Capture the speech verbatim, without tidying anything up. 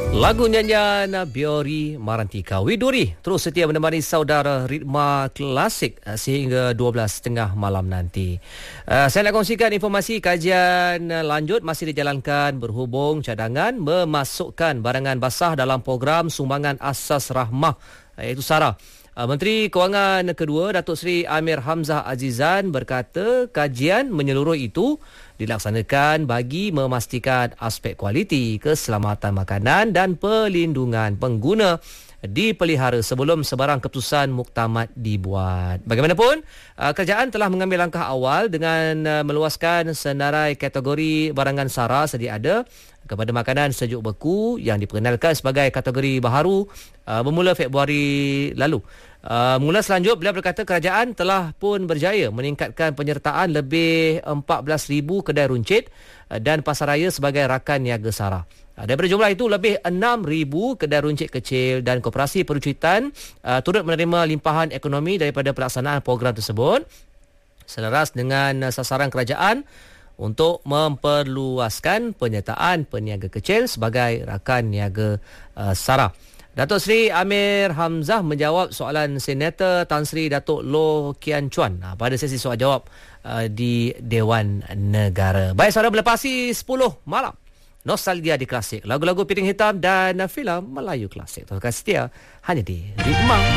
Lagu nyanyian Biori Marantika Widuri terus setia menemani saudara ritma klasik sehingga dua belas tiga puluh malam nanti. Uh, saya nak kongsikan informasi kajian lanjut masih dijalankan berhubung cadangan memasukkan barangan basah dalam program sumbangan asas rahmah iaitu SARA. Menteri Kewangan kedua Datuk Seri Amir Hamzah Azizan berkata kajian menyeluruh itu dilaksanakan bagi memastikan aspek kualiti, keselamatan makanan dan perlindungan pengguna dipelihara sebelum sebarang keputusan muktamad dibuat. Bagaimanapun, kerajaan telah mengambil langkah awal dengan meluaskan senarai kategori barangan SARA sedia ada kepada makanan sejuk beku yang diperkenalkan sebagai kategori baharu uh, bermula Februari lalu. Uh, mula selanjut, beliau berkata kerajaan telah pun berjaya meningkatkan penyertaan lebih empat belas ribu kedai runcit uh, dan pasaraya sebagai rakan niaga SARA. Uh, daripada jumlah itu, lebih enam ribu kedai runcit kecil dan koperasi peruncitan uh, turut menerima limpahan ekonomi daripada pelaksanaan program tersebut selaras dengan uh, sasaran kerajaan untuk memperluaskan penyertaan peniaga kecil sebagai rakan niaga uh, SARA. Datuk Seri Amir Hamzah menjawab soalan Senator Tan Sri Datuk Loh Kian Chuan uh, pada sesi soal jawab uh, di Dewan Negara. Baik, saudara, melepasi sepuluh malam nostalgia di klasik, lagu-lagu piring hitam dan filem Melayu klasik. Terima kasih setia hanya di Ritma.